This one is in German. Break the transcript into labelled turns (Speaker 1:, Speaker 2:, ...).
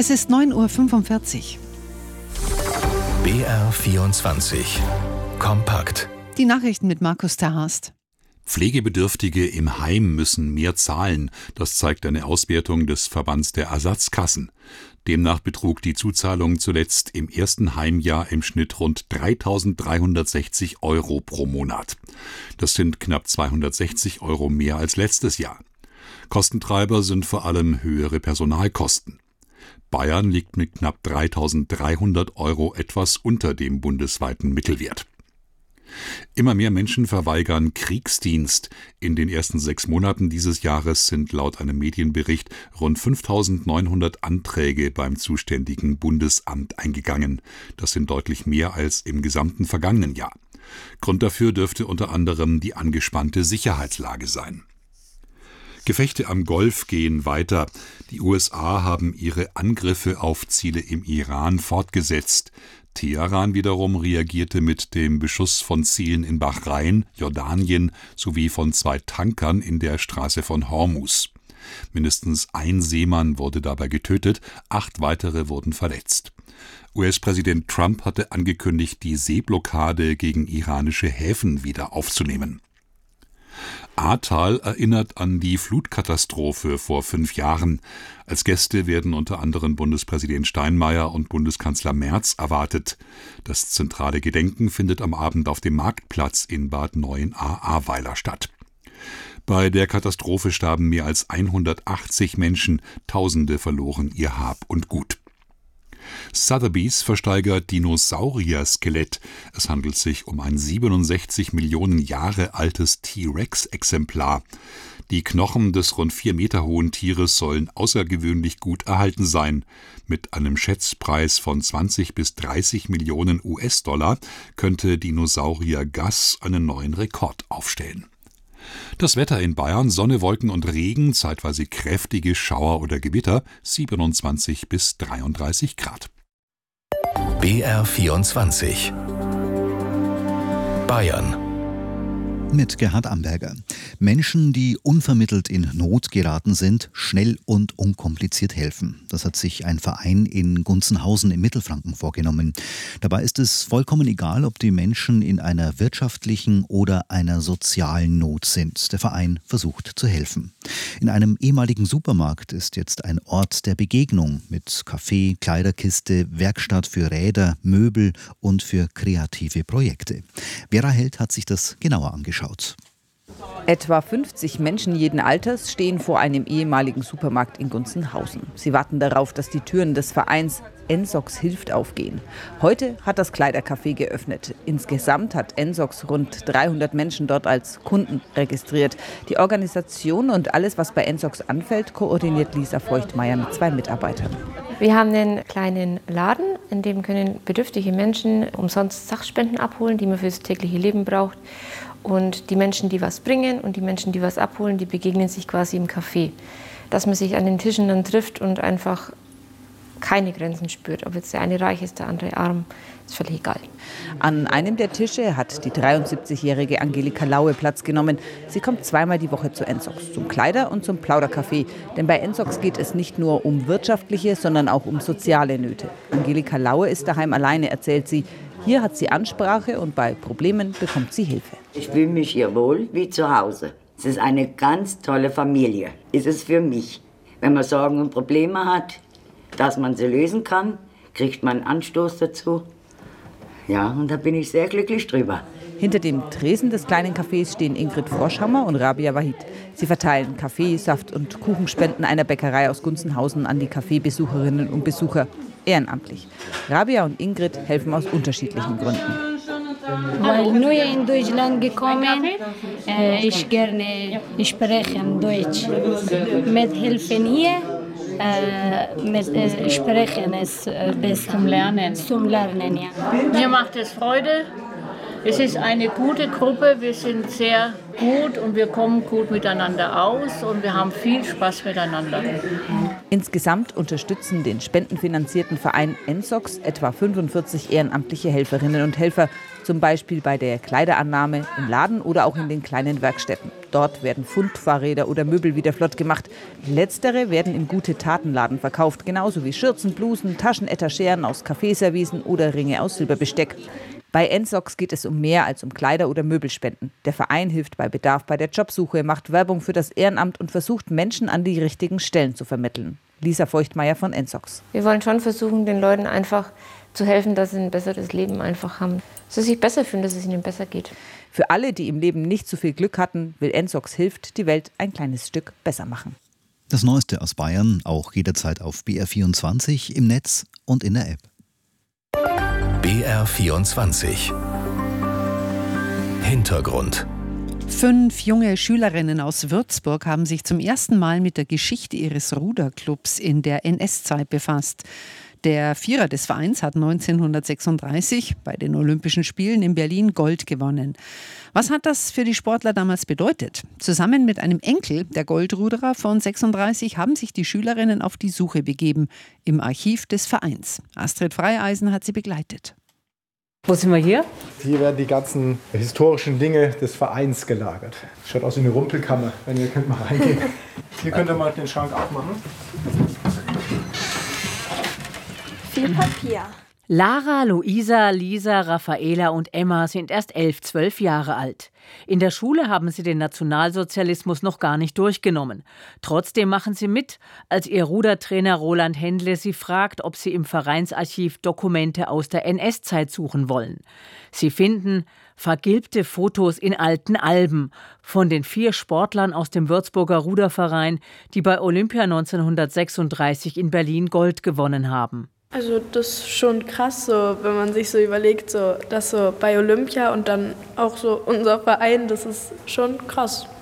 Speaker 1: Es ist 9:45 Uhr.
Speaker 2: BR24 Kompakt.
Speaker 1: Die Nachrichten mit Markus Terhast.
Speaker 3: Pflegebedürftige im Heim müssen mehr zahlen. Das zeigt eine Auswertung des Verbands der Ersatzkassen. Demnach betrug die Zuzahlung zuletzt im ersten Heimjahr im Schnitt rund 3.360 € pro Monat. Das sind knapp 260 € mehr als letztes Jahr. Kostentreiber sind vor allem höhere Personalkosten. Bayern liegt mit knapp 3.300 € etwas unter dem bundesweiten Mittelwert. Immer mehr Menschen verweigern Kriegsdienst. In den ersten 6 Monaten dieses Jahres sind laut einem Medienbericht rund 5.900 Anträge beim zuständigen Bundesamt eingegangen. Das sind deutlich mehr als im gesamten vergangenen Jahr. Grund dafür dürfte unter anderem die angespannte Sicherheitslage sein. Gefechte am Golf gehen weiter. Die USA haben ihre Angriffe auf Ziele im Iran fortgesetzt. Teheran wiederum reagierte mit dem Beschuss von Zielen in Bahrain, Jordanien sowie von 2 Tankern in der Straße von Hormuz. Mindestens ein Seemann wurde dabei getötet, 8 weitere wurden verletzt. US-Präsident Trump hatte angekündigt, die Seeblockade gegen iranische Häfen wieder aufzunehmen. Ahrtal erinnert an die Flutkatastrophe vor 5 Jahren. Als Gäste werden unter anderem Bundespräsident Steinmeier und Bundeskanzler Merz erwartet. Das zentrale Gedenken findet am Abend auf dem Marktplatz in Bad Neuenahr-Ahrweiler statt. Bei der Katastrophe starben mehr als 180 Menschen, Tausende verloren ihr Hab und Gut. Sotheby's versteigert Dinosaurier-Skelett. Es handelt sich um ein 67 Millionen Jahre altes T-Rex-Exemplar. Die Knochen des rund 4 Meter hohen Tieres sollen außergewöhnlich gut erhalten sein. Mit einem Schätzpreis von 20 bis 30 Millionen US-Dollar könnte Dinosaurier Gus einen neuen Rekord aufstellen. Das Wetter in Bayern: Sonne, Wolken und Regen, zeitweise kräftige Schauer oder Gewitter, 27 bis 33 Grad.
Speaker 2: BR24 Bayern.
Speaker 4: Mit Gerhard Amberger. Menschen, die unvermittelt in Not geraten sind, schnell und unkompliziert helfen. Das hat sich ein Verein in Gunzenhausen im Mittelfranken vorgenommen. Dabei ist es vollkommen egal, ob die Menschen in einer wirtschaftlichen oder einer sozialen Not sind. Der Verein versucht zu helfen. In einem ehemaligen Supermarkt ist jetzt ein Ort der Begegnung mit Café, Kleiderkiste, Werkstatt für Räder, Möbel und für kreative Projekte. Vera Held hat sich das genauer angeschaut.
Speaker 5: Etwa 50 Menschen jeden Alters stehen vor einem ehemaligen Supermarkt in Gunzenhausen. Sie warten darauf, dass die Türen des Vereins Ensox hilft aufgehen. Heute hat das Kleidercafé geöffnet. Insgesamt hat Ensox rund 300 Menschen dort als Kunden registriert. Die Organisation und alles, was bei Ensox anfällt, koordiniert Lisa Feuchtmeier mit 2 Mitarbeitern.
Speaker 6: Wir haben einen kleinen Laden, in dem können bedürftige Menschen umsonst Sachspenden abholen, die man fürs tägliche Leben braucht. Und die Menschen, die was bringen und die Menschen, die was abholen, die begegnen sich quasi im Café. Dass man sich an den Tischen dann trifft und einfach keine Grenzen spürt. Ob jetzt der eine reich ist, der andere arm, ist völlig egal.
Speaker 5: An einem der Tische hat die 73-jährige Angelika Laue Platz genommen. Sie kommt 2-mal die Woche zu Ensox, zum Kleider- und zum Plaudercafé. Denn bei Ensox geht es nicht nur um wirtschaftliche, sondern auch um soziale Nöte. Angelika Laue ist daheim alleine, erzählt sie. Hier hat sie Ansprache und bei Problemen bekommt sie Hilfe.
Speaker 7: Ich fühle mich hier wohl wie zu Hause. Es ist eine ganz tolle Familie. Ist es für mich. Wenn man Sorgen und Probleme hat, dass man sie lösen kann, kriegt man einen Anstoß dazu. Ja, und da bin ich sehr glücklich drüber.
Speaker 5: Hinter dem Tresen des kleinen Cafés stehen Ingrid Froschhammer und Rabia Wahid. Sie verteilen Kaffee, Saft und Kuchenspenden einer Bäckerei aus Gunzenhausen an die Kaffeebesucherinnen und Besucher. Ehrenamtlich. Rabia und Ingrid helfen aus unterschiedlichen Gründen.
Speaker 8: Weil neu in Deutschland gekommen, ich gerne sprechen Deutsch. Mit Hilfen hier, mit sprechen ist besser. Zum Lernen. Zum Lernen, ja.
Speaker 9: Mir macht es Freude. Es ist eine gute Gruppe, wir sind sehr gut und wir kommen gut miteinander aus und wir haben viel Spaß miteinander.
Speaker 5: Insgesamt unterstützen den spendenfinanzierten Verein Ensox etwa 45 ehrenamtliche Helferinnen und Helfer, zum Beispiel bei der Kleiderannahme im Laden oder auch in den kleinen Werkstätten. Dort werden Fundfahrräder oder Möbel wieder flott gemacht. Letztere werden im Gute-Taten-Laden verkauft, genauso wie Schürzen, Blusen, Taschenetageren aus Kaffeeservicen oder Ringe aus Silberbesteck. Bei NSOX geht es um mehr als um Kleider- oder Möbelspenden. Der Verein hilft bei Bedarf bei der Jobsuche, macht Werbung für das Ehrenamt und versucht, Menschen an die richtigen Stellen zu vermitteln. Lisa Feuchtmeier von NSOX.
Speaker 6: Wir wollen schon versuchen, den Leuten einfach zu helfen, dass sie ein besseres Leben einfach haben. Dass sie sich besser fühlen, dass es ihnen besser geht.
Speaker 5: Für alle, die im Leben nicht so viel Glück hatten, will NSOX hilft, die Welt ein kleines Stück besser machen.
Speaker 4: Das Neueste aus Bayern, auch jederzeit auf BR24, im Netz und in der App.
Speaker 2: BR24 Hintergrund.
Speaker 1: 5 junge Schülerinnen aus Würzburg haben sich zum ersten Mal mit der Geschichte ihres Ruderclubs in der NS-Zeit befasst. Der Vierer des Vereins hat 1936 bei den Olympischen Spielen in Berlin Gold gewonnen. Was hat das für die Sportler damals bedeutet? Zusammen mit einem Enkel der Goldruderer von 36 haben sich die Schülerinnen auf die Suche begeben im Archiv des Vereins. Astrid Freieisen hat sie begleitet.
Speaker 10: Wo sind wir hier?
Speaker 11: Hier werden die ganzen historischen Dinge des Vereins gelagert. Schaut aus wie eine Rumpelkammer, wenn ihr könnt mal reingehen. Hier könnt ihr mal den Schrank aufmachen.
Speaker 12: Viel Papier.
Speaker 10: Lara, Luisa, Lisa, Raffaela und Emma sind erst 11, 12 Jahre alt. In der Schule haben sie den Nationalsozialismus noch gar nicht durchgenommen. Trotzdem machen sie mit, als ihr Rudertrainer Roland Händle sie fragt, ob sie im Vereinsarchiv Dokumente aus der NS-Zeit suchen wollen. Sie finden vergilbte Fotos in alten Alben von den 4 Sportlern aus dem Würzburger Ruderverein, die bei Olympia 1936 in Berlin Gold gewonnen haben.
Speaker 12: Also das ist schon krass, so, wenn man sich so überlegt, so, dass so bei Olympia und dann auch so unser Verein, das ist schon krass.